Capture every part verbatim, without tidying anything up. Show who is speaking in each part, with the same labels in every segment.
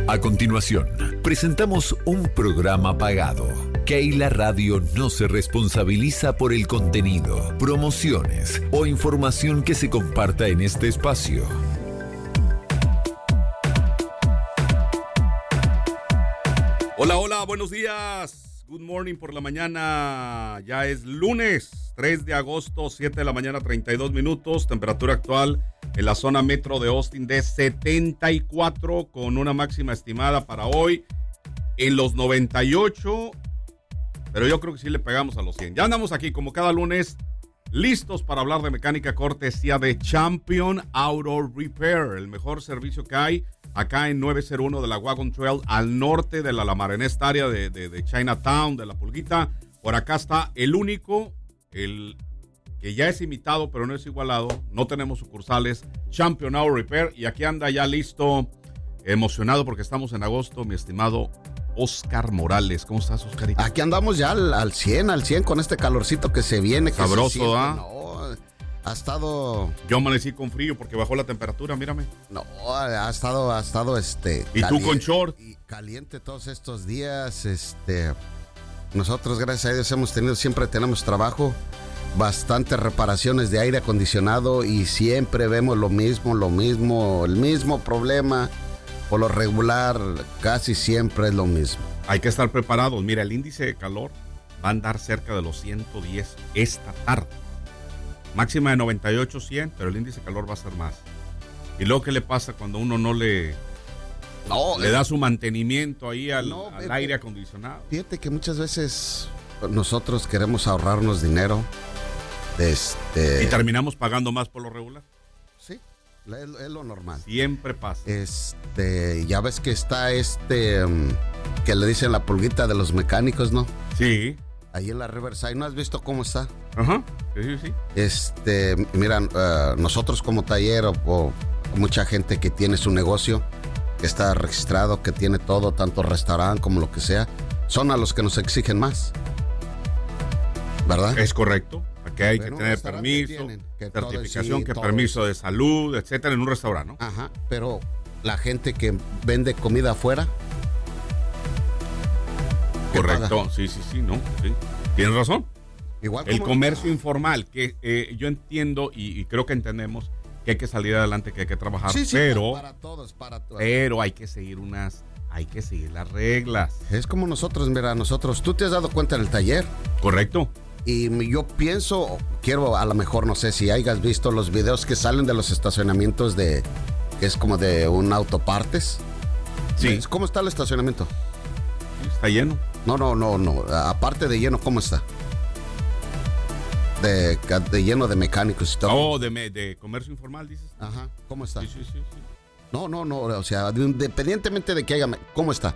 Speaker 1: A continuación, presentamos un programa pagado. Keila Radio no se responsabiliza por el contenido, promociones o información que se comparta en este espacio.
Speaker 2: Hola, hola, buenos días. Good morning por la mañana. Ya es lunes, tres de agosto, siete de la mañana, treinta y dos minutos. Temperatura actual en la zona metro de Austin de setenta y cuatro, con una máxima estimada para hoy en los noventa y ocho. Pero yo creo que sí le pegamos a los cien. Ya andamos aquí como cada lunes, listos para hablar de mecánica, cortesía de Champion Auto Repair, el mejor servicio que hay acá en nueve cero uno de la Wagon Trail, al norte de la Lamar, en esta área de, de, de Chinatown, de la Pulguita. Por acá está el único, el que ya es imitado, pero no es igualado. No tenemos sucursales, Champion Auto Repair. Y aquí anda ya listo, emocionado porque estamos en agosto, mi estimado Oscar Morales. ¿Cómo estás, Oscarito?
Speaker 3: Aquí andamos ya al, al cien, al cien con este calorcito que se viene.
Speaker 2: Sabroso, ¿ah?
Speaker 3: ¿eh? No, ha estado...
Speaker 2: Yo amanecí con frío porque bajó la temperatura, mírame.
Speaker 3: No, ha estado, ha estado, este...
Speaker 2: ¿Y caliente, tú con short?
Speaker 3: Y caliente todos estos días, este... Nosotros, gracias a Dios, hemos tenido, siempre tenemos trabajo, bastantes reparaciones de aire acondicionado y siempre vemos lo mismo, lo mismo, el mismo problema. Por lo regular, casi siempre es lo mismo.
Speaker 2: Hay que estar preparados. Mira, el índice de calor va a andar cerca de los ciento diez esta tarde. Máxima de noventa y ocho, cien, pero el índice de calor va a ser más. ¿Y luego qué le pasa cuando uno no le,
Speaker 3: no,
Speaker 2: le da su mantenimiento ahí al,
Speaker 3: no,
Speaker 2: al
Speaker 3: eh,
Speaker 2: aire acondicionado?
Speaker 3: Fíjate que muchas veces nosotros queremos ahorrarnos dinero. Este...
Speaker 2: ¿Y terminamos pagando más por lo regular?
Speaker 3: Sí, es, es lo normal.
Speaker 2: Siempre pasa.
Speaker 3: Este, ya ves que está este, um, que le dicen la pulguita de los mecánicos, ¿no?
Speaker 2: Sí.
Speaker 3: Ahí en la Riverside, ¿no has visto cómo está?
Speaker 2: Ajá, sí, sí, sí.
Speaker 3: Este, mira, uh, nosotros como taller o, o mucha gente que tiene su negocio, que está registrado, que tiene todo, tanto restaurante como lo que sea, son a los que nos exigen más, ¿verdad?
Speaker 2: Es correcto. Aquí hay
Speaker 3: bueno,
Speaker 2: que tener permiso, que tienen, que certificación, sí, que permiso de salud, etcétera, en un restaurante, ¿no?
Speaker 3: Ajá, pero la gente que vende comida afuera...
Speaker 2: Correcto, paga? sí, sí, sí, no, sí. Tienes razón.
Speaker 3: Igual
Speaker 2: el
Speaker 3: como...
Speaker 2: comercio informal, que eh, yo entiendo y, y creo que entendemos que hay que salir adelante, que hay que trabajar,
Speaker 3: sí, sí,
Speaker 2: pero,
Speaker 3: para todos, para todos.
Speaker 2: Pero hay que seguir unas, hay que seguir las reglas.
Speaker 3: Es como nosotros, mira, nosotros, tú te has dado cuenta en el taller.
Speaker 2: Correcto.
Speaker 3: Y yo pienso, quiero a lo mejor, no sé si hayas visto los videos que salen de los estacionamientos de, que es como de un autopartes.
Speaker 2: Sí.
Speaker 3: ¿Cómo está el estacionamiento?
Speaker 2: Está lleno.
Speaker 3: No, no, no, no. Aparte de lleno, ¿cómo está? De, de lleno de mecánicos y todo.
Speaker 2: Oh, de, de comercio informal, dices.
Speaker 3: Ajá, ¿cómo está?
Speaker 2: Sí, sí, sí, sí.
Speaker 3: No, no, no, o sea, independientemente de que haya, ¿cómo está?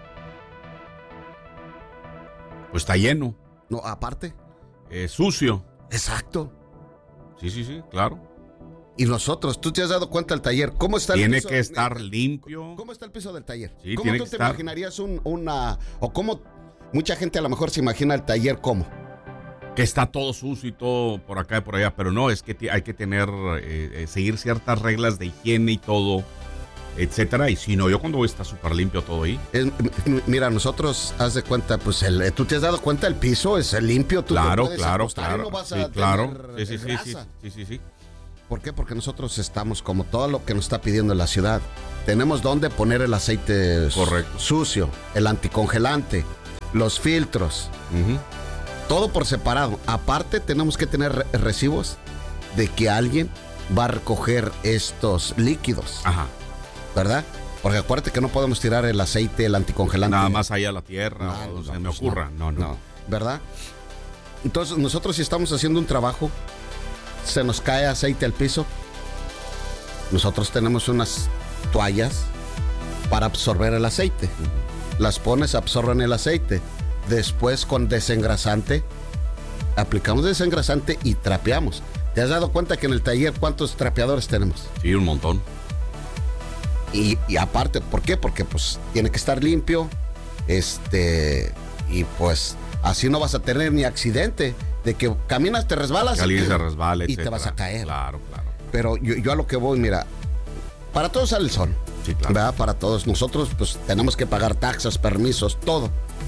Speaker 2: Pues está lleno.
Speaker 3: No, aparte.
Speaker 2: Eh, sucio.
Speaker 3: Exacto.
Speaker 2: Sí, sí, sí, claro.
Speaker 3: Y nosotros, ¿tú te has dado cuenta del taller? ¿Cómo está el
Speaker 2: tiene
Speaker 3: piso?
Speaker 2: Tiene que estar limpio.
Speaker 3: ¿Cómo está el piso del taller?
Speaker 2: Sí,
Speaker 3: ¿Cómo
Speaker 2: tiene
Speaker 3: tú
Speaker 2: que
Speaker 3: te
Speaker 2: estar...
Speaker 3: imaginarías un, una... o cómo mucha gente a lo mejor se imagina el taller cómo?
Speaker 2: Que está todo sucio y todo por acá y por allá, pero no, es que hay que tener, eh, seguir ciertas reglas de higiene y todo, etcétera, y si no, yo cuando voy está súper limpio todo ahí.
Speaker 3: Es, mira, nosotros, haz de cuenta, pues, el, tú te has dado cuenta, el piso es limpio, tú
Speaker 2: claro,
Speaker 3: te puedes
Speaker 2: claro,
Speaker 3: acostar
Speaker 2: claro,
Speaker 3: y no vas
Speaker 2: sí,
Speaker 3: a
Speaker 2: claro,
Speaker 3: tener
Speaker 2: sí, sí,
Speaker 3: grasa.
Speaker 2: sí, sí, sí, sí.
Speaker 3: ¿Por qué? Porque nosotros estamos como todo lo que nos está pidiendo la ciudad. Tenemos donde poner el aceite
Speaker 2: correcto,
Speaker 3: sucio, el anticongelante, los filtros,
Speaker 2: uh-huh.
Speaker 3: todo por separado. Aparte tenemos que tener re- recibos de que alguien va a recoger estos líquidos.
Speaker 2: Ajá.
Speaker 3: ¿Verdad? Porque acuérdate que no podemos tirar el aceite, el anticongelante.
Speaker 2: Nada más ahí a la tierra,
Speaker 3: no,
Speaker 2: o
Speaker 3: no,
Speaker 2: se me
Speaker 3: pues
Speaker 2: ocurra. No, no, no.
Speaker 3: ¿Verdad? Entonces nosotros si estamos haciendo un trabajo, se nos cae aceite al piso, nosotros tenemos unas toallas para absorber el aceite. Las pones, absorben el aceite. Después con desengrasante, aplicamos desengrasante y trapeamos. ¿Te has dado cuenta que en el taller cuántos trapeadores tenemos?
Speaker 2: Sí, un montón.
Speaker 3: Y, y aparte, ¿por qué? Porque pues tiene que estar limpio, este, y pues así no vas a tener ni accidente de que caminas, te resbalas
Speaker 2: que alguien se resbala,
Speaker 3: y
Speaker 2: etcétera.
Speaker 3: Te vas a caer.
Speaker 2: Claro, claro.
Speaker 3: Pero yo, yo a lo que voy, mira, para todos sale el sol.
Speaker 2: Sí, claro.
Speaker 3: ¿Verdad? Para todos. Nosotros pues tenemos que pagar taxas, permisos, todo.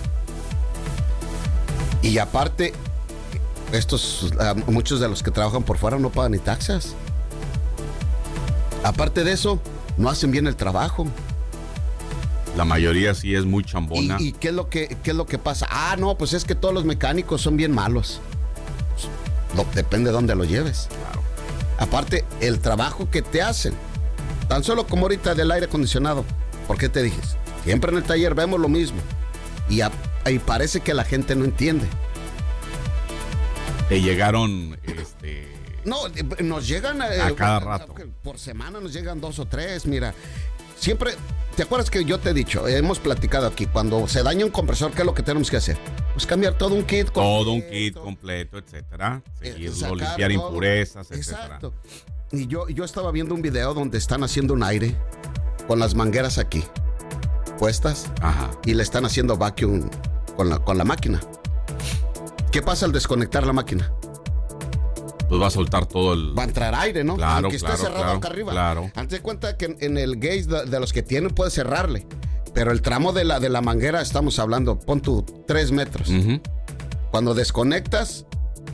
Speaker 3: Y aparte, estos, uh, muchos de los que trabajan por fuera no pagan ni taxas. Aparte de eso, no hacen bien el trabajo.
Speaker 2: La mayoría sí es muy chambona.
Speaker 3: ¿Y, y qué, es lo que, qué es lo que pasa? Ah, no, pues es que todos los mecánicos son bien malos. Pues, lo, depende de dónde lo lleves.
Speaker 2: Claro.
Speaker 3: Aparte, el trabajo que te hacen, tan solo como ahorita del aire acondicionado. ¿Por qué te dije? Siempre en el taller vemos lo mismo. Y, a, y parece que la gente no entiende.
Speaker 2: Te llegaron, este...
Speaker 3: No, nos llegan... Eh,
Speaker 2: a cada rato.
Speaker 3: Por semana nos llegan dos o tres, mira. Siempre... ¿Te acuerdas que yo te he dicho? Hemos platicado aquí. Cuando se daña un compresor, ¿qué es lo que tenemos que hacer? Pues cambiar todo un kit.
Speaker 2: Completo. Todo un kit completo, etcétera. Seguirlo, limpiar todo. Impurezas, etcétera. Exacto.
Speaker 3: Y yo, yo estaba viendo un video donde están haciendo un aire con las mangueras aquí puestas.
Speaker 2: Ajá.
Speaker 3: Y le están haciendo vacuum con la, con la máquina. ¿Qué pasa al desconectar la máquina?
Speaker 2: Pues va a soltar todo el...
Speaker 3: Va a entrar aire, ¿no?
Speaker 2: Claro,
Speaker 3: Aunque
Speaker 2: claro,
Speaker 3: esté cerrado
Speaker 2: claro,
Speaker 3: acá arriba.
Speaker 2: Claro.
Speaker 3: Antes de cuenta que en, en el gauge de, de los que tienen puede cerrarle. Pero el tramo de la, de la manguera estamos hablando, pon tu tres metros.
Speaker 2: Uh-huh.
Speaker 3: Cuando desconectas,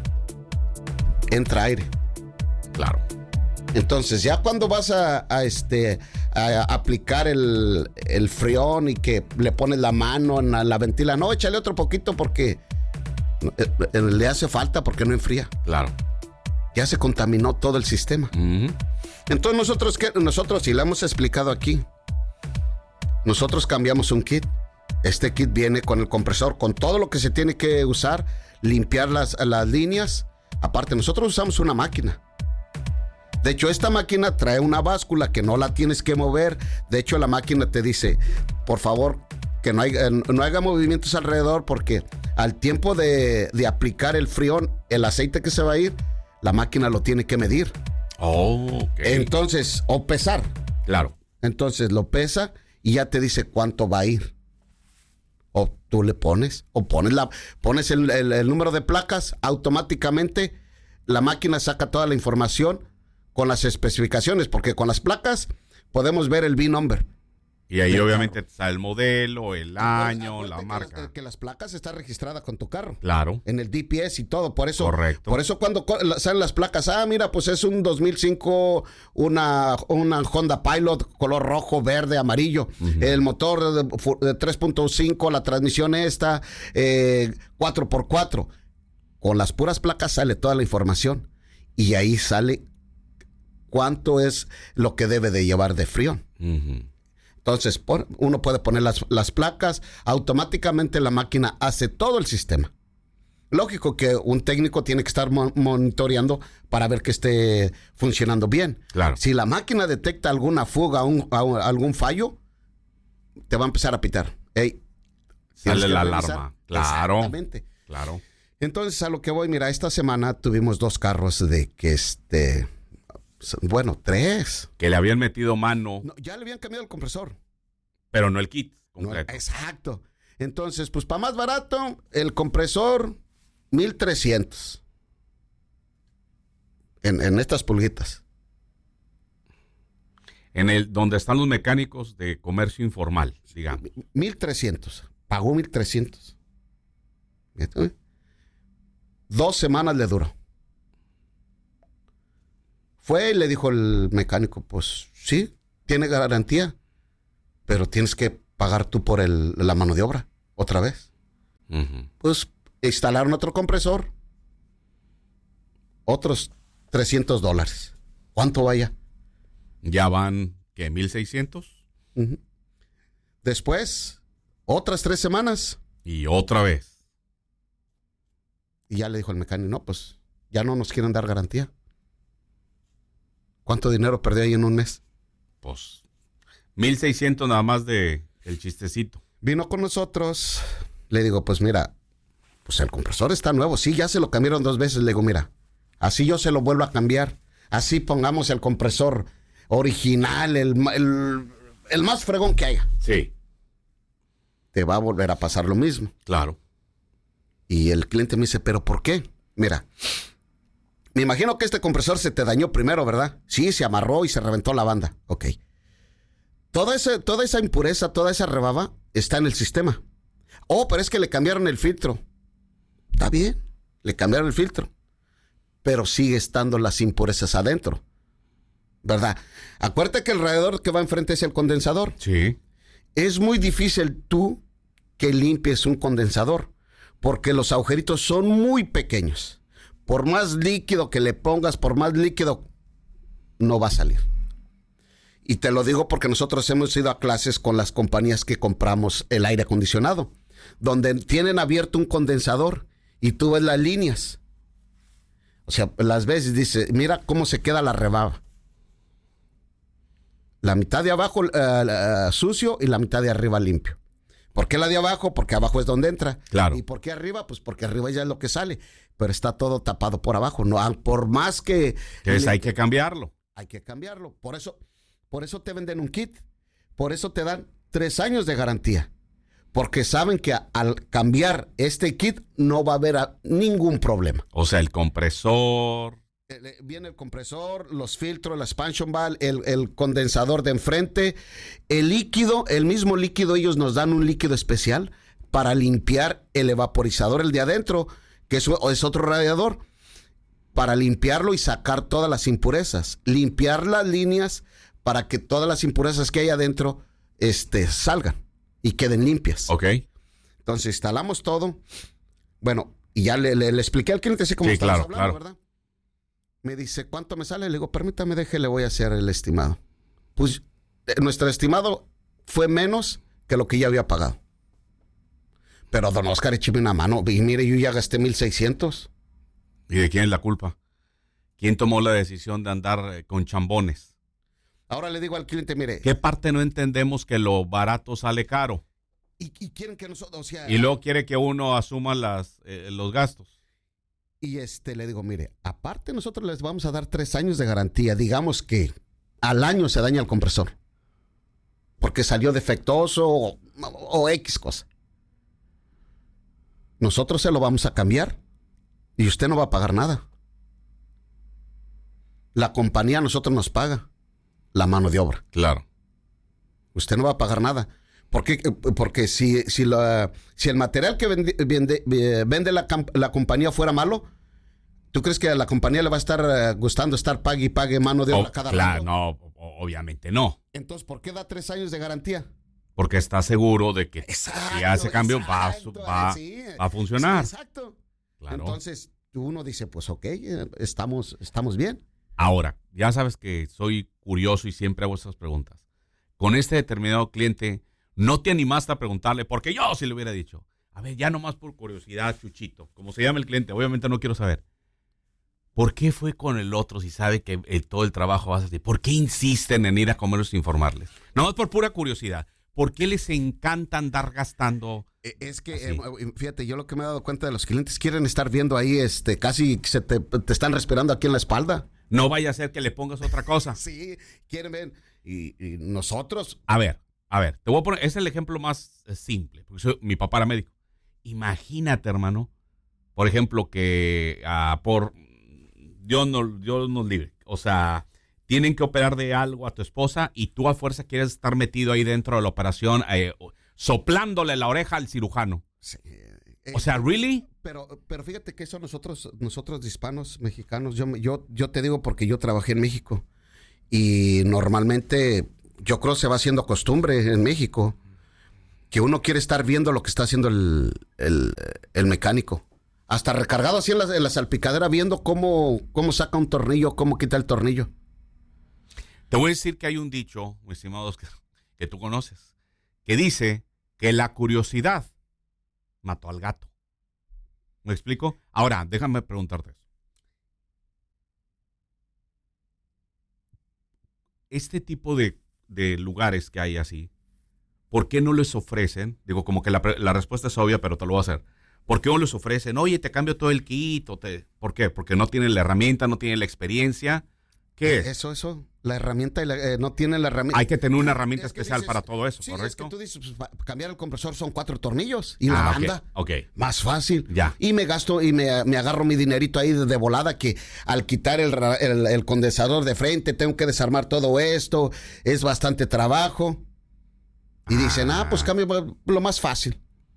Speaker 3: entra aire.
Speaker 2: Claro.
Speaker 3: Entonces, ya cuando vas a, a este a, a aplicar el, el freón y que le pones la mano en la, la ventila, no, échale otro poquito porque eh, eh, le hace falta porque no enfría.
Speaker 2: Claro.
Speaker 3: Ya se contaminó todo el sistema.
Speaker 2: Uh-huh.
Speaker 3: Entonces nosotros, ¿qué? Nosotros, y lo hemos explicado aquí, nosotros cambiamos un kit. Este kit viene con el compresor, con todo lo que se tiene que usar, limpiar las, las líneas. Aparte, nosotros usamos una máquina. De hecho, esta máquina trae una báscula que no la tienes que mover. De hecho, la máquina te dice, por favor, que no, hay, no haga movimientos alrededor porque al tiempo de, de aplicar el frión, el aceite que se va a ir, la máquina lo tiene que medir.
Speaker 2: Oh, ok.
Speaker 3: Entonces, o pesar.
Speaker 2: Claro.
Speaker 3: Entonces lo pesa y ya te dice cuánto va a ir. O tú le pones, o pones, la, pones el, el, el número de placas, automáticamente la máquina saca toda la información con las especificaciones, porque con las placas podemos ver el V I N number.
Speaker 2: Y ahí obviamente está el modelo, el año,
Speaker 3: pues,
Speaker 2: la
Speaker 3: que
Speaker 2: marca.
Speaker 3: Las, que las placas están registradas con tu carro.
Speaker 2: Claro.
Speaker 3: En el D P S y todo. Por eso,
Speaker 2: correcto.
Speaker 3: Por eso cuando salen las placas, ah, mira, pues es un dos mil cinco, una, una Honda Pilot, color rojo, verde, amarillo. Uh-huh. El motor de, de tres punto cinco, la transmisión esta, eh, cuatro por cuatro. Con las puras placas sale toda la información. Y ahí sale cuánto es lo que debe de llevar de frión.
Speaker 2: Uh-huh.
Speaker 3: Entonces, uno puede poner las, las placas, automáticamente la máquina hace todo el sistema. Lógico que un técnico tiene que estar mo- monitoreando para ver que esté funcionando bien.
Speaker 2: Claro.
Speaker 3: Si la máquina detecta alguna fuga, un, a, algún fallo, te va a empezar a pitar. Hey,
Speaker 2: sale la alarma. Claro.
Speaker 3: Exactamente.
Speaker 2: Claro.
Speaker 3: Entonces, a lo que voy, mira, esta semana tuvimos dos carros de que este... Bueno, tres.
Speaker 2: Que le habían metido mano.
Speaker 3: No, ya le habían cambiado el compresor.
Speaker 2: Pero no el kit completo.
Speaker 3: No, exacto. Entonces, pues para más barato, el compresor, mil trescientos. En, en estas pulguitas.
Speaker 2: En el donde están los mecánicos de comercio informal, digamos.
Speaker 3: mil trescientos. Pagó mil trescientos. Dos semanas le duró. Fue y le dijo el mecánico, pues sí, tiene garantía, pero tienes que pagar tú por el, la mano de obra, otra vez.
Speaker 2: Uh-huh.
Speaker 3: Pues instalaron otro compresor, otros trescientos dólares. ¿Cuánto vaya?
Speaker 2: Ya van, ¿qué? ¿mil seiscientos?
Speaker 3: Uh-huh. Después, otras tres semanas.
Speaker 2: Y otra vez.
Speaker 3: Y ya le dijo el mecánico, no, pues ya no nos quieren dar garantía. ¿Cuánto dinero perdió ahí en un mes?
Speaker 2: Pues mil seiscientos nada más de el chistecito.
Speaker 3: Vino con nosotros. Le digo, pues mira, pues el compresor está nuevo. Sí, ya se lo cambiaron dos veces. Le digo, mira, así yo se lo vuelvo a cambiar. Así pongamos el compresor original, el, el, el más fregón que haya.
Speaker 2: Sí.
Speaker 3: Te va a volver a pasar lo mismo.
Speaker 2: Claro.
Speaker 3: Y el cliente me dice, ¿pero por qué? Mira, me imagino que este compresor se te dañó primero, ¿verdad? Sí, se amarró y se reventó la banda. Ok. Toda esa, toda esa impureza, toda esa rebaba está en el sistema. Oh, pero es que le cambiaron el filtro. Está bien, le cambiaron el filtro. Pero sigue estando las impurezas adentro. ¿Verdad? Acuérdate que el radiador que va enfrente es el condensador.
Speaker 2: Sí.
Speaker 3: Es muy difícil tú que limpies un condensador, porque los agujeritos son muy pequeños. Por más líquido que le pongas, por más líquido, no va a salir. Y te lo digo porque nosotros hemos ido a clases con las compañías que compramos el aire acondicionado, donde tienen abierto un condensador y tú ves las líneas. O sea, las ves y dices, mira cómo se queda la rebaba. La mitad de abajo uh, uh, sucio y la mitad de arriba limpio. ¿Por qué la de abajo? Porque abajo es donde entra.
Speaker 2: Claro.
Speaker 3: ¿Y por qué arriba? Pues porque arriba ya es lo que sale. Pero está todo tapado por abajo. No, por más que...
Speaker 2: Entonces hay que cambiarlo.
Speaker 3: Hay que cambiarlo. Por eso, por eso te venden un kit. Por eso te dan tres años de garantía. Porque saben que a, al cambiar este kit no va a haber a, ningún problema.
Speaker 2: O sea, el compresor...
Speaker 3: Viene el compresor, los filtros, la expansion valve, el, el condensador de enfrente, el líquido, el mismo líquido, ellos nos dan un líquido especial para limpiar el evaporizador, el de adentro, que es, es otro radiador, para limpiarlo y sacar todas las impurezas, limpiar las líneas para que todas las impurezas que hay adentro este, salgan y queden limpias.
Speaker 2: Ok.
Speaker 3: Entonces instalamos todo, bueno, y ya le, le, le expliqué al cliente así como
Speaker 2: sí,
Speaker 3: estamos
Speaker 2: claro,
Speaker 3: hablando,
Speaker 2: claro.
Speaker 3: ¿verdad? Me dice, ¿cuánto me sale? Le digo, permítame, deje, le voy a hacer el estimado. Pues eh, nuestro estimado fue menos que lo que ya había pagado. Pero don Oscar, écheme una mano. Y mire, yo ya gasté mil seiscientos.
Speaker 2: ¿Y de quién es la culpa? ¿Quién tomó la decisión de andar eh, con chambones?
Speaker 3: Ahora le digo al cliente, mire.
Speaker 2: ¿Qué parte no entendemos que lo barato sale caro?
Speaker 3: Y, y quieren que nosotros, o sea...
Speaker 2: Y luego quiere que uno asuma las, eh, los gastos.
Speaker 3: Y este le digo, mire, aparte nosotros les vamos a dar tres años de garantía. Digamos que al año se daña el compresor. Porque salió defectuoso o, o X cosa. Nosotros se lo vamos a cambiar y usted no va a pagar nada. La compañía a nosotros nos paga la mano de obra.
Speaker 2: Claro.
Speaker 3: Usted no va a pagar nada. ¿Por qué? Porque si, si, la, si el material que vende, vende, vende la, la compañía fuera malo, ¿tú crees que a la compañía le va a estar uh, gustando estar pague y pague mano de obra
Speaker 2: oh,
Speaker 3: cada
Speaker 2: claro,
Speaker 3: rato?
Speaker 2: no, obviamente no.
Speaker 3: Entonces, ¿por qué da tres años de garantía?
Speaker 2: Porque está seguro de que
Speaker 3: exacto,
Speaker 2: si hace cambio
Speaker 3: exacto,
Speaker 2: va, va,
Speaker 3: sí,
Speaker 2: va a funcionar.
Speaker 3: Sí, exacto.
Speaker 2: Claro.
Speaker 3: Entonces, uno dice, pues ok, estamos, estamos bien.
Speaker 2: Ahora, ya sabes que soy curioso y siempre hago esas preguntas. Con este determinado cliente, no te animaste a preguntarle, porque yo sí le hubiera dicho, a ver, ya nomás por curiosidad, Chuchito, como se llama el cliente, obviamente no quiero saber. ¿Por qué fue con el otro si sabe que el, todo el trabajo va a ser? ¿Por qué insisten en ir a comerlos e informarles? Nomás por pura curiosidad. ¿Por qué les encanta andar gastando?
Speaker 3: Es que, eh, fíjate, yo lo que me he dado cuenta de los clientes quieren estar viendo ahí, este, casi se te, te están respirando aquí en la espalda.
Speaker 2: No vaya a ser que le pongas otra cosa.
Speaker 3: Sí, quieren ver. Y, y nosotros...
Speaker 2: A ver, a ver, te voy a poner, es el ejemplo más eh, simple, porque soy, mi papá era médico. Imagínate, hermano, por ejemplo, que uh, por... Dios nos, Dios nos libre, o sea... Tienen que operar de algo a tu esposa y tú a fuerza quieres estar metido ahí dentro de la operación eh, soplándole la oreja al cirujano. Sí. Eh, o sea, ¿really?
Speaker 3: Pero, pero fíjate que eso nosotros, nosotros hispanos, mexicanos, yo, yo, yo te digo porque yo trabajé en México y normalmente yo creo que se va haciendo costumbre en México que uno quiere estar viendo lo que está haciendo el, el, el mecánico. Hasta recargado así en la, en la salpicadera viendo cómo, cómo saca un tornillo, cómo quita el tornillo.
Speaker 2: Te voy a decir que hay un dicho, mi estimado Oscar, que tú conoces, que dice que la curiosidad mató al gato. ¿Me explico? Ahora, déjame preguntarte eso. Este tipo de, de lugares que hay así, ¿por qué no les ofrecen? Digo, como que la, la respuesta es obvia, pero te lo voy a hacer. ¿Por qué no les ofrecen? Oye, te cambio todo el kit. O te... ¿Por qué? Porque no tienen la herramienta, no tienen la experiencia. ¿Qué es?
Speaker 3: Eso, eso. La herramienta, eh, no tiene la herramienta.
Speaker 2: Hay que tener una herramienta
Speaker 3: Es que
Speaker 2: especial
Speaker 3: dices,
Speaker 2: para todo eso,
Speaker 3: sí,
Speaker 2: ¿correcto?
Speaker 3: es que tú dices, pues, para cambiar el compresor son cuatro tornillos y la
Speaker 2: Ah,
Speaker 3: banda.
Speaker 2: ok, ok.
Speaker 3: Más fácil.
Speaker 2: Ya.
Speaker 3: Y me gasto y me, me agarro mi dinerito ahí de, de volada que al quitar el, ra- el, el condensador de frente tengo que desarmar todo esto. Es bastante trabajo. Y
Speaker 2: Ah.
Speaker 3: dicen, ah, pues cambio lo más fácil.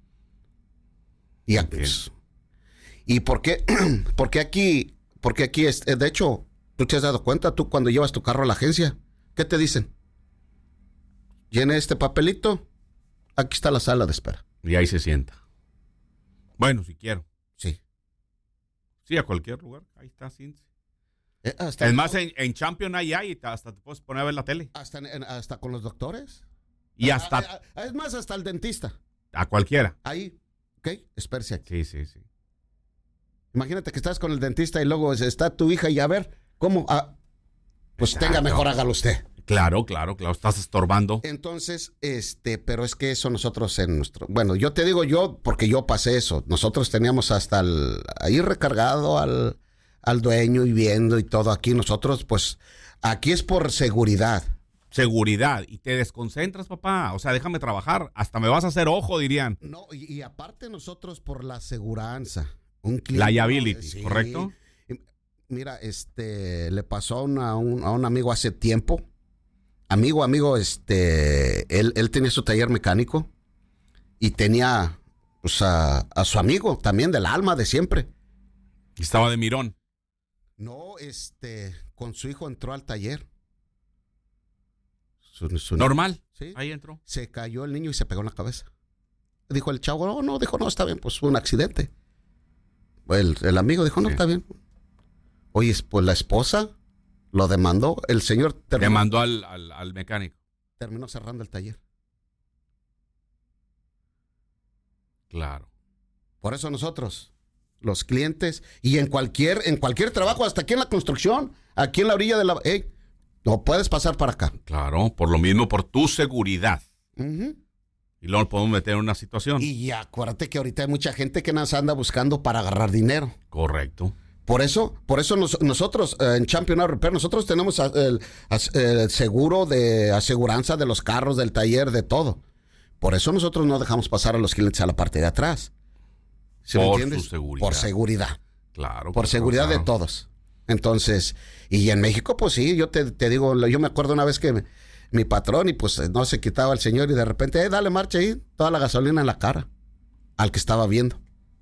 Speaker 3: Y, ya, pues, ¿y por qué? Porque aquí, porque aquí es, de hecho, tú te has dado cuenta, tú cuando llevas tu carro a la agencia, ¿qué te dicen? Llene este papelito, aquí está la sala de espera.
Speaker 2: Y ahí se sienta. Bueno, si quiero.
Speaker 3: Sí.
Speaker 2: Sí, a cualquier lugar. Ahí está, siéntese.
Speaker 3: Eh, hasta,
Speaker 2: Es más, en, en Champion ahí hay, hasta te puedes poner a ver la tele.
Speaker 3: hasta, en- hasta con los doctores.
Speaker 2: Y hasta
Speaker 3: Ah, ah, es más, hasta el dentista.
Speaker 2: a cualquiera.
Speaker 3: Ahí, ¿ok? Espérese aquí.
Speaker 2: Sí, sí, sí.
Speaker 3: Imagínate que estás con el dentista y luego está tu hija y a ver, ¿cómo? Ah, pues
Speaker 2: Exacto.
Speaker 3: tenga, mejor hágalo usted.
Speaker 2: Claro, claro, claro. Estás estorbando.
Speaker 3: Entonces, este, pero es que eso nosotros en nuestro, bueno, yo te digo yo porque yo pasé eso. Nosotros teníamos hasta el, ahí recargado al, al dueño y viendo y todo aquí. Nosotros, pues, aquí es por seguridad.
Speaker 2: Seguridad. Y te desconcentras, papá. O sea, déjame trabajar. Hasta me vas a hacer ojo, dirían.
Speaker 3: No, y, y aparte nosotros por la seguranza. Un cliente,
Speaker 2: Liability,
Speaker 3: sí.
Speaker 2: ¿correcto?
Speaker 3: Y mira, este, le pasó a, una- a un, a un amigo hace tiempo. Amigo, amigo, este, él, él tenía su taller mecánico y tenía, pues, a, a su amigo también del alma de siempre.
Speaker 2: Y estaba de mirón.
Speaker 3: No, este, con su hijo entró al taller. Su- su-
Speaker 2: Normal.
Speaker 3: Sí.
Speaker 2: Ahí entró.
Speaker 3: Se cayó el niño y se pegó en la cabeza. Dijo el chavo, no, no, dijo, no, está bien, pues fue un accidente. El, el amigo dijo, no,
Speaker 2: Sí.
Speaker 3: está bien. Oye, pues la esposa lo demandó. El señor terminó,
Speaker 2: Demandó al, al, al mecánico.
Speaker 3: terminó cerrando el taller.
Speaker 2: Claro.
Speaker 3: Por eso nosotros, los clientes, y en cualquier, en cualquier trabajo, hasta aquí en la construcción, aquí en la orilla de la... Hey, no puedes pasar para acá.
Speaker 2: Claro. Por lo mismo, por tu seguridad.
Speaker 3: Ujú.
Speaker 2: Y luego nos podemos meter en una situación.
Speaker 3: Y acuérdate que ahorita hay mucha gente que nos anda buscando para agarrar dinero.
Speaker 2: Correcto.
Speaker 3: Por eso, por eso nos- nosotros eh, en Champion Auto Repair, nosotros tenemos a- el, as- el seguro de aseguranza de los carros, del taller, de todo. Por eso nosotros no dejamos pasar a los clientes a la parte de atrás. ¿Sí me
Speaker 2: Por
Speaker 3: entiendes?
Speaker 2: su seguridad.
Speaker 3: Por seguridad.
Speaker 2: Claro.
Speaker 3: Por
Speaker 2: claro,
Speaker 3: seguridad
Speaker 2: claro.
Speaker 3: de todos. Entonces, y en México, pues sí, yo te, te digo, yo me acuerdo una vez que me- mi patrón y pues no se quitaba el señor y de repente, eh, dale marcha ahí, toda la gasolina en la cara al que estaba viendo.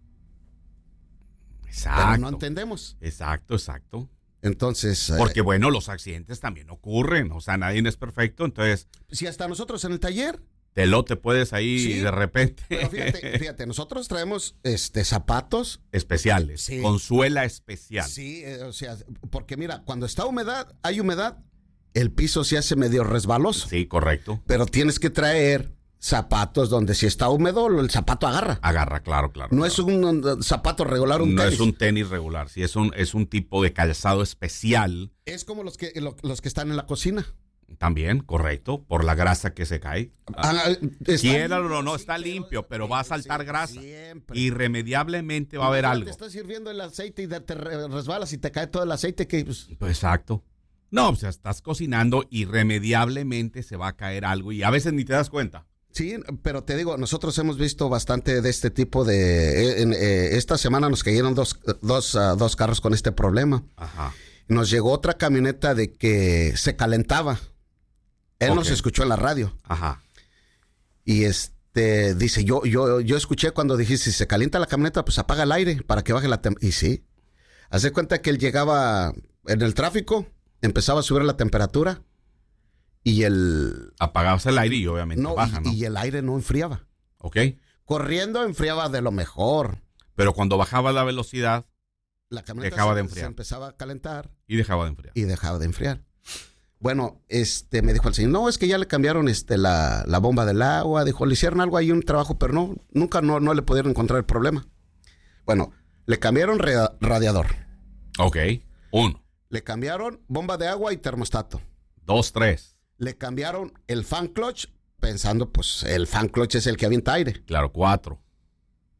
Speaker 2: Exacto.
Speaker 3: Pero no entendemos.
Speaker 2: Exacto, exacto.
Speaker 3: Entonces, eh,
Speaker 2: Porque bueno, los accidentes también ocurren. O sea, nadie es perfecto. Entonces,
Speaker 3: si hasta nosotros en el taller,
Speaker 2: te lo te puedes ahí
Speaker 3: Sí,
Speaker 2: de repente.
Speaker 3: pero fíjate, fíjate, nosotros traemos este zapatos.
Speaker 2: Especiales.
Speaker 3: Sí.
Speaker 2: Con suela especial.
Speaker 3: Sí, eh, o sea, porque mira, cuando está humedad, hay humedad, el piso se hace medio resbaloso.
Speaker 2: Sí, correcto.
Speaker 3: Pero tienes que traer zapatos donde si está húmedo, el zapato agarra.
Speaker 2: Agarra, claro, claro.
Speaker 3: No
Speaker 2: claro.
Speaker 3: es un uh, zapato regular, un
Speaker 2: no
Speaker 3: tenis.
Speaker 2: es un tenis regular, sí, es un, es un tipo de calzado especial.
Speaker 3: Es como los que, lo- los que están en la cocina.
Speaker 2: También, correcto, por la grasa que se cae.
Speaker 3: Ah, está
Speaker 2: Quiéralo
Speaker 3: limpio,
Speaker 2: o no,
Speaker 3: sí,
Speaker 2: está
Speaker 3: pero-
Speaker 2: limpio, pero va a saltar
Speaker 3: sí,
Speaker 2: grasa.
Speaker 3: siempre.
Speaker 2: Irremediablemente va a haber
Speaker 3: Imagínate,
Speaker 2: algo.
Speaker 3: Te estás sirviendo el aceite y de- te re- resbalas y te cae todo el aceite que... pues,
Speaker 2: Pues, exacto. No, o sea, estás cocinando, irremediablemente se va a caer algo y a veces ni te das cuenta.
Speaker 3: sí, pero te digo, nosotros hemos visto bastante de este tipo de... eh, en, eh, esta semana nos cayeron dos, dos, ah, dos carros con este problema.
Speaker 2: Ajá.
Speaker 3: Nos llegó otra camioneta de que se calentaba. Él
Speaker 2: Ok.
Speaker 3: nos escuchó en la radio.
Speaker 2: Ajá.
Speaker 3: Y este dice, yo, yo, yo escuché cuando dijiste, si se calienta la camioneta, pues apaga el aire para que baje la temperatura. Y sí. Haz de cuenta que él llegaba en el tráfico, empezaba a subir la temperatura y el...
Speaker 2: Apagabas el aire y obviamente
Speaker 3: No,
Speaker 2: baja,
Speaker 3: y,
Speaker 2: ¿no?
Speaker 3: y el aire no enfriaba.
Speaker 2: Ok.
Speaker 3: Corriendo enfriaba de lo mejor.
Speaker 2: Pero cuando bajaba la velocidad
Speaker 3: La camioneta
Speaker 2: Dejaba
Speaker 3: se,
Speaker 2: de enfriar.
Speaker 3: se empezaba a calentar
Speaker 2: y dejaba de enfriar.
Speaker 3: y dejaba de enfriar. Bueno, este me dijo el señor, no, es que ya le cambiaron este la, la bomba del agua. Dijo, le hicieron algo ahí, un trabajo, pero no, nunca no, no le pudieron encontrar el problema. Bueno, le cambiaron ra- radiador.
Speaker 2: Ok. Uno,
Speaker 3: Le cambiaron bomba de agua y termostato.
Speaker 2: dos, tres.
Speaker 3: Le cambiaron el fan clutch, pensando, pues, el fan clutch es el que avienta aire.
Speaker 2: Claro, cuatro.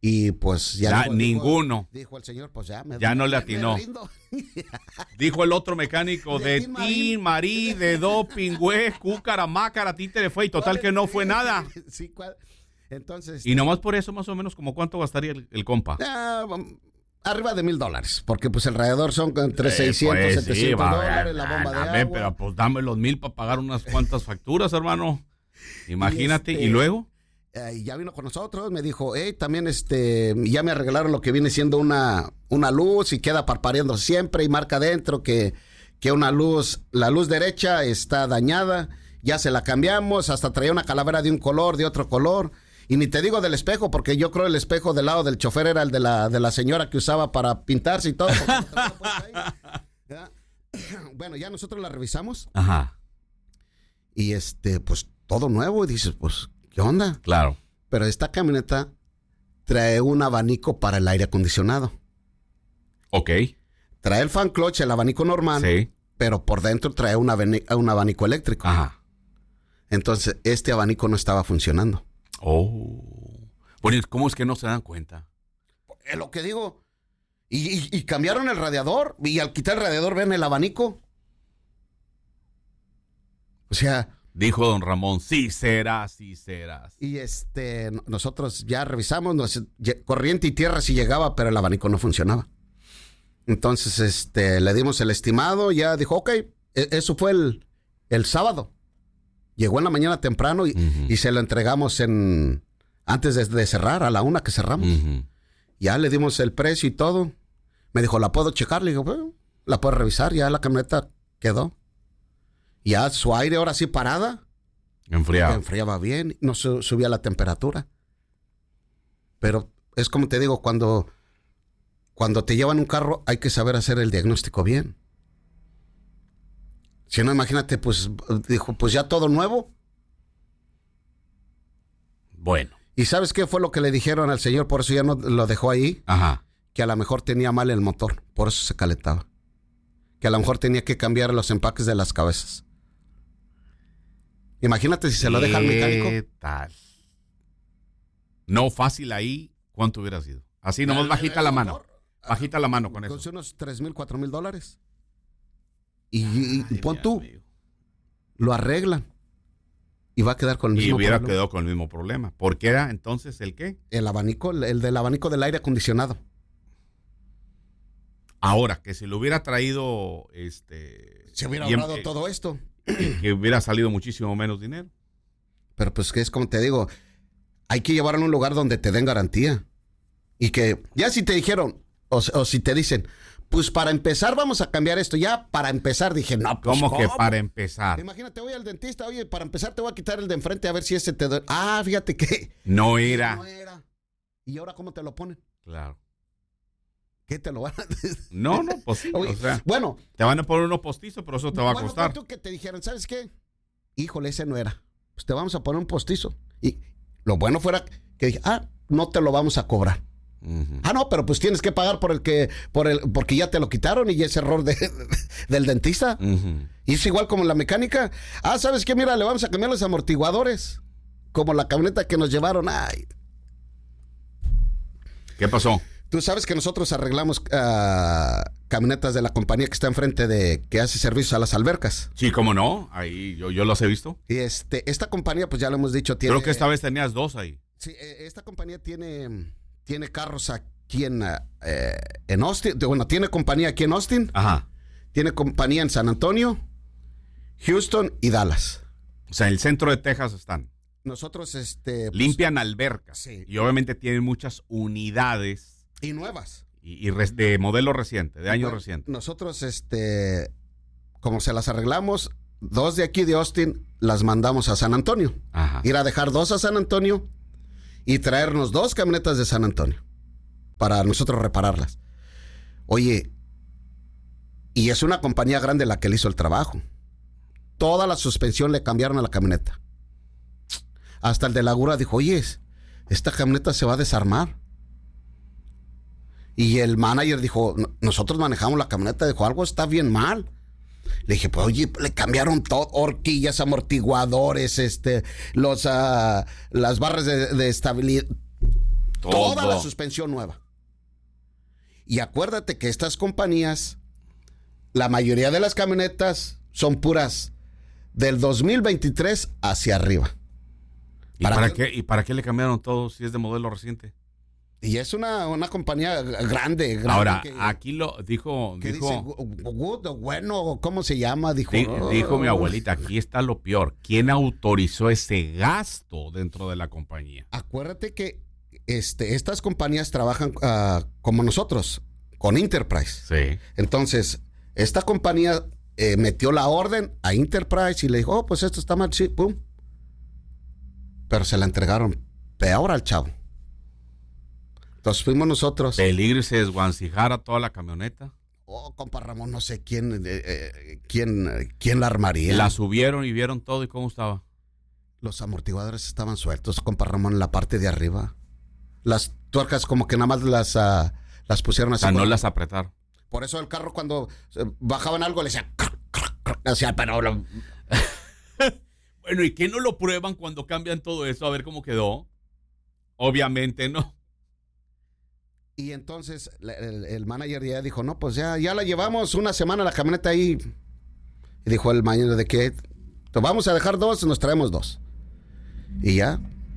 Speaker 3: Y pues ya...
Speaker 2: ya
Speaker 3: dijo,
Speaker 2: ninguno.
Speaker 3: Dijo, dijo el señor, pues ya me...
Speaker 2: Ya no le
Speaker 3: me-
Speaker 2: atinó.
Speaker 3: me rindo.
Speaker 2: Dijo el otro mecánico
Speaker 3: De
Speaker 2: de
Speaker 3: Tin
Speaker 2: Tin, Marí, de doping, güey, cúcara, mácara, títere fue y total que no fue nada.
Speaker 3: Sí, ¿cuál? Entonces...
Speaker 2: Y nomás por eso, más o menos, como cuánto gastaría el, el compa.
Speaker 3: ah, arriba de mil dólares, porque pues el radiador son entre
Speaker 2: Eh,
Speaker 3: seiscientos,
Speaker 2: pues, sí,
Speaker 3: setecientos
Speaker 2: va,
Speaker 3: dólares, la
Speaker 2: ah,
Speaker 3: bomba de
Speaker 2: dame,
Speaker 3: agua.
Speaker 2: Pero pues dame los mil para pagar unas cuantas facturas, hermano. Imagínate.
Speaker 3: Y
Speaker 2: ¿Y,
Speaker 3: este-
Speaker 2: luego?
Speaker 3: Eh, y ya vino con nosotros, me dijo, hey, también este, ya me arreglaron lo que viene siendo una, una luz y queda parpadeando siempre y marca adentro que, que una luz, la luz derecha está dañada, ya se la cambiamos, hasta traía una calavera de un color, de otro color, y ni te digo del espejo, porque yo creo el espejo del lado del chofer era el de la, de la señora que usaba para pintarse y todo. porque estaba puesto ahí, ¿verdad? Bueno, ya nosotros la revisamos
Speaker 2: Ajá,
Speaker 3: y este, pues todo nuevo, y dices, pues, ¿qué onda?
Speaker 2: claro.
Speaker 3: Pero esta camioneta trae un abanico para el aire acondicionado.
Speaker 2: Ok,
Speaker 3: Trae el fan clutch, el abanico normal,
Speaker 2: sí.
Speaker 3: pero por dentro trae un, abani- un abanico eléctrico.
Speaker 2: Ajá.
Speaker 3: Entonces, este abanico no estaba funcionando.
Speaker 2: Oh. Bueno, ¿y cómo es que no se dan cuenta?
Speaker 3: Es lo que digo. Y, y- y cambiaron el radiador, y al quitar el radiador ven el abanico. O sea...
Speaker 2: Dijo don Ramón, sí serás, sí serás.
Speaker 3: Y este, no- nosotros ya revisamos, nos- ye- corriente y tierra sí llegaba, pero el abanico no funcionaba. Entonces, este, le dimos el estimado, ya dijo, ok, e- eso fue el, el sábado. Llegó en la mañana temprano y,
Speaker 2: Ujú.
Speaker 3: y se lo entregamos en antes de, de cerrar, a la una que cerramos.
Speaker 2: Ujú.
Speaker 3: Ya le dimos el precio y todo. Me dijo, ¿la puedo checar? Le digo, bueno, la puedo revisar, ya la camioneta quedó. Ya su aire ahora sí parada.
Speaker 2: Enfriado.
Speaker 3: Enfriaba bien, no su- subía la temperatura. Pero es como te digo, cuando, cuando te llevan un carro hay que saber hacer el diagnóstico bien. Si no, imagínate, pues dijo, pues ya todo nuevo.
Speaker 2: Bueno.
Speaker 3: ¿Y sabes qué fue lo que le dijeron al señor? Por eso ya no lo dejó ahí.
Speaker 2: Ajá.
Speaker 3: Que a lo mejor tenía mal el motor, por eso se calentaba. Que a lo mejor tenía que cambiar los empaques de las cabezas. Imagínate si se lo deja al mecánico.
Speaker 2: ¿Qué tal? No fácil ahí, ¿cuánto hubiera sido? Así nomás bajita la mano. Bajita la mano con eso.
Speaker 3: Con unos tres mil, cuatro mil dólares. Y, y- y
Speaker 2: Ay,
Speaker 3: pon
Speaker 2: mi
Speaker 3: tú,
Speaker 2: amigo.
Speaker 3: lo arreglan. Y va a quedar con el
Speaker 2: Y
Speaker 3: mismo
Speaker 2: hubiera
Speaker 3: problema.
Speaker 2: quedado con el mismo problema. ¿Por qué era entonces el qué?
Speaker 3: El abanico, el, el del abanico del aire acondicionado.
Speaker 2: Ahora, que si lo hubiera traído, este...
Speaker 3: Se hubiera
Speaker 2: bien-
Speaker 3: ahorrado
Speaker 2: eh,
Speaker 3: todo esto.
Speaker 2: que hubiera salido muchísimo menos dinero.
Speaker 3: Pero pues que es como te digo, hay que llevarlo a un lugar donde te den garantía. Y que ya si te dijeron, o, o si te dicen, pues para empezar vamos a cambiar esto. Ya para empezar dije, no, pues
Speaker 2: ¿Cómo que
Speaker 3: ¿cómo?
Speaker 2: para empezar?
Speaker 3: Imagínate, voy al dentista, oye, para empezar te voy a quitar el de enfrente a ver si ese te duele. Ah, fíjate que
Speaker 2: No era.
Speaker 3: no era. ¿Y ahora cómo te lo ponen?
Speaker 2: Claro.
Speaker 3: ¿Qué te lo van a
Speaker 2: No, no, pues sí.
Speaker 3: Oye,
Speaker 2: O sea,
Speaker 3: bueno,
Speaker 2: te van a poner unos postizos, pero eso te va a
Speaker 3: bueno,
Speaker 2: costar.
Speaker 3: pon tú que te dijeron, ¿sabes qué? Híjole, ese no era. Pues te vamos a poner un postizo. Y lo bueno fuera que dije, ah, no te lo vamos a cobrar.
Speaker 2: Ujú.
Speaker 3: Ah, no, pero pues tienes que pagar por el que, por el, porque ya te lo quitaron y ese error de, del dentista.
Speaker 2: Ujú.
Speaker 3: Y es igual como en la mecánica. Ah, ¿sabes qué? Mira, le vamos a cambiar los amortiguadores. Como la camioneta que nos llevaron. Ay,
Speaker 2: ¿Qué pasó?
Speaker 3: tú sabes que nosotros arreglamos ah, camionetas de la compañía que está enfrente de, que hace servicios a las albercas.
Speaker 2: Sí, cómo no. Ahí yo, yo los he visto.
Speaker 3: Y este, esta compañía, pues ya lo hemos dicho, tiene...
Speaker 2: Creo que esta vez tenías dos ahí.
Speaker 3: Sí, eh, esta compañía tiene, tiene carros aquí en, eh, en Austin. Bueno, tiene compañía aquí en Austin.
Speaker 2: Ajá.
Speaker 3: Tiene compañía en San Antonio, Houston y Dallas.
Speaker 2: O sea, en el centro de Texas están.
Speaker 3: Nosotros, este... pues,
Speaker 2: Limpian albercas.
Speaker 3: Sí.
Speaker 2: Y obviamente tienen muchas unidades
Speaker 3: y nuevas.
Speaker 2: y, y res- de modelo reciente, de año
Speaker 3: Bueno,
Speaker 2: reciente.
Speaker 3: Nosotros, este... Como se las arreglamos, dos de aquí de Austin las mandamos a San Antonio.
Speaker 2: Ajá.
Speaker 3: Ir a dejar dos a San Antonio y traernos dos camionetas de San Antonio para nosotros repararlas. Oye, y es una compañía grande la que le hizo el trabajo. Toda la suspensión le cambiaron a la camioneta. Hasta el de la grúa dijo, oye, esta camioneta se va a desarmar. Y el manager dijo, "No- nosotros manejamos la camioneta", dijo, algo está bien mal. Le dije, pues oye, le cambiaron todo, horquillas, amortiguadores, este, los, ah, las barras de, de estabilidad,
Speaker 2: Todo.
Speaker 3: Toda la suspensión nueva. Y acuérdate que estas compañías, la mayoría de las camionetas son puras del dos mil veintitrés hacia arriba.
Speaker 2: ¿Y para, para qué, ¿Y para qué le cambiaron todo si es de modelo reciente?
Speaker 3: Y es una, una compañía grande, grande.
Speaker 2: Ahora,
Speaker 3: que,
Speaker 2: aquí lo dijo...
Speaker 3: Que
Speaker 2: dijo
Speaker 3: dice, good, bueno, ¿cómo se llama? Dijo,
Speaker 2: di, dijo mi abuelita, aquí está lo peor. ¿Quién autorizó ese gasto dentro de la compañía?
Speaker 3: Acuérdate que este, estas compañías trabajan uh, como nosotros, con Enterprise.
Speaker 2: Sí.
Speaker 3: Entonces, esta compañía eh, metió la orden a Enterprise y le dijo, oh, pues esto está mal, sí, pum. Pero se la entregaron peor al chavo. Entonces fuimos nosotros.
Speaker 2: Peligro y se desguancijara toda la camioneta.
Speaker 3: Oh, compa Ramón, no sé quién, eh, eh, quién, eh, quién la armaría.
Speaker 2: La subieron y vieron todo y cómo estaba.
Speaker 3: Los amortiguadores estaban sueltos, compa Ramón, en la parte de arriba. Las tuercas como que nada más las, uh, las pusieron así.
Speaker 2: O sea, no
Speaker 3: por...
Speaker 2: las apretaron.
Speaker 3: Por eso el carro cuando bajaban algo le decía... Hacía, pero... Lo...
Speaker 2: Bueno, ¿y qué no lo prueban cuando cambian todo eso? A ver cómo quedó. Obviamente no.
Speaker 3: Y entonces el, el manager ya dijo, no, pues ya, ya la llevamos una semana la camioneta ahí. Y dijo el manager de que te vamos a dejar dos, nos traemos dos. Y ya.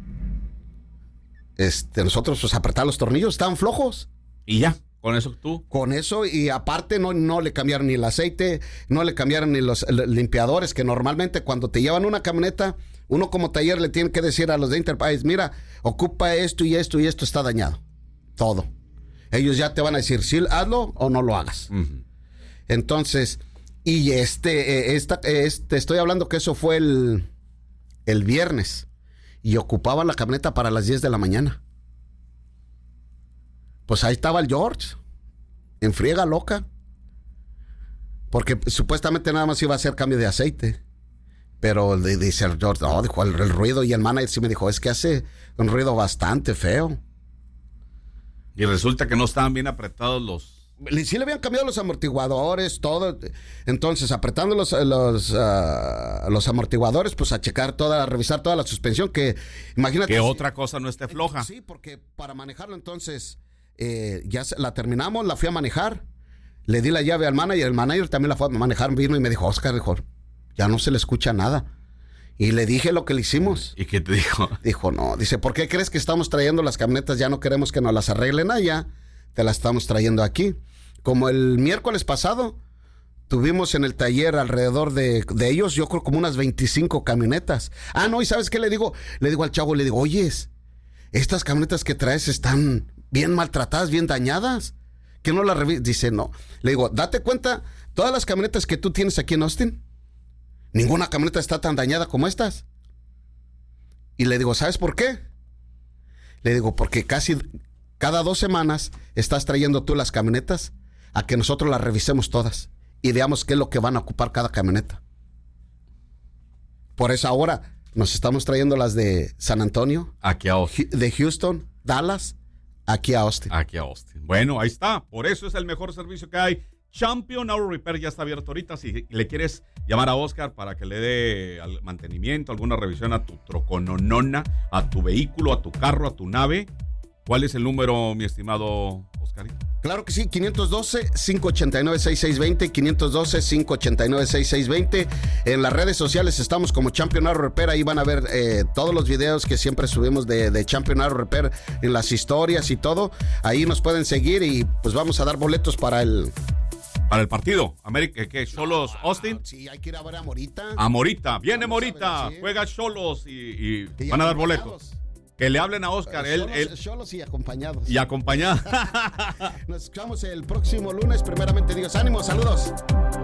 Speaker 3: Este, nosotros pues apretar los tornillos, estaban flojos.
Speaker 2: Y ya, con eso tú.
Speaker 3: Con eso, y aparte no, no le cambiaron ni el aceite, no le cambiaron ni los limpiadores, que normalmente cuando te llevan una camioneta, uno como taller le tiene que decir a los de Enterprise, mira, ocupa esto y esto y esto está dañado. Todo. Ellos ya te van a decir, sí, hazlo o no lo hagas. Uh-huh. Entonces, y este, eh, esta, este, estoy hablando que eso fue el, el viernes. Y ocupaban la camioneta para las diez de la mañana. Pues ahí estaba el George, en friega loca. Porque supuestamente nada más iba a hacer cambio de aceite. Pero dice el George, no, dijo el, el ruido. Y el manager sí me dijo, es que hace un ruido bastante feo.
Speaker 2: Y resulta que no estaban bien apretados los...
Speaker 3: Sí le habían cambiado los amortiguadores, todo. Entonces, apretando los, los, uh, los amortiguadores, pues a checar toda, a revisar toda la suspensión, que imagínate...
Speaker 2: Que
Speaker 3: si,
Speaker 2: otra cosa no esté floja.
Speaker 3: Sí, porque para manejarlo entonces, eh, ya la terminamos, la fui a manejar, le di la llave al manager, el manager también la fue a manejar, vino y me dijo, Oscar, dijo, ya no se le escucha nada. Y le dije lo que le hicimos.
Speaker 2: ¿Y qué te dijo?
Speaker 3: Dijo, no, dice, ¿por qué crees que estamos trayendo las camionetas? Ya no queremos que nos las arreglen allá, te las estamos trayendo aquí. Como el miércoles pasado, tuvimos en el taller alrededor de, de ellos, yo creo como unas veinticinco camionetas. Ah, no, ¿y sabes qué le digo? Le digo al chavo, le digo, oyes, estas camionetas que traes están bien maltratadas, bien dañadas. ¿Que no las revisas? Dice, no. Le digo, date cuenta, todas las camionetas que tú tienes aquí en Austin, ninguna camioneta está tan dañada como estas. Y le digo, ¿sabes por qué? Le digo, porque casi cada dos semanas estás trayendo tú las camionetas a que nosotros las revisemos todas y veamos qué es lo que van a ocupar cada camioneta. Por eso ahora nos estamos trayendo las de San Antonio,
Speaker 2: aquí a Austin,
Speaker 3: de Houston, Dallas, aquí a Austin.
Speaker 2: Aquí a Austin. Bueno, ahí está. Por eso es el mejor servicio que hay. Champion Auto Repair ya está abierto ahorita. Si le quieres llamar a Oscar para que le dé al mantenimiento, alguna revisión a tu trocononona, a tu vehículo, a tu carro, a tu nave, ¿cuál es el número, mi estimado Oscarito?
Speaker 3: Claro que sí, quinientos doce, cinco ochenta y nueve, sesenta y seis veinte, quinientos doce, cinco ochenta y nueve, sesenta y seis veinte. En las redes sociales estamos como Champion Auto Repair, ahí van a ver eh, todos los videos que siempre subimos de, de Champion Auto Repair, en las historias y todo. Ahí nos pueden seguir y pues vamos a dar boletos para el...
Speaker 2: Para el partido, América, ¿qué? ¿Cholos no, Austin?
Speaker 3: Sí, hay que ir a ver a Morita.
Speaker 2: A Morita, viene Morita, juega Cholos y, y, y van a dar boletos. Que le hablen a Oscar. Él,
Speaker 3: Cholos,
Speaker 2: él...
Speaker 3: Cholos y acompañados.
Speaker 2: Y acompañados.
Speaker 3: Nos escuchamos el próximo lunes, primeramente Dios. Ánimo, saludos.